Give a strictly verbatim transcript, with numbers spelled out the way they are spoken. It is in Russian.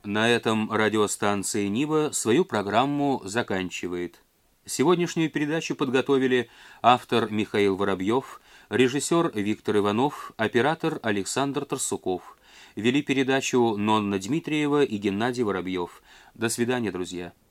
На этом радиостанция «Нива» свою программу заканчивает. Сегодняшнюю передачу подготовили автор Михаил Воробьев, режиссер Виктор Иванов, оператор Александр Тарсуков. Вели передачу Нонна Дмитриева и Геннадий Воробьев. До свидания, друзья.